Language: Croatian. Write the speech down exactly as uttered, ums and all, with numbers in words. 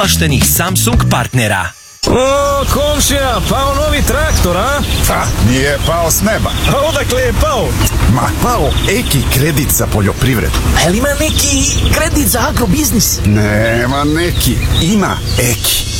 ovlaštenih Samsung partnera. O, komšija, pao novi traktor, a? Pa, nije pao s neba. A odakle je pao? Ma, pao Eki kredit za poljoprivredu. A li ima neki kredit za agrobiznis? Nema neki, ima Eki.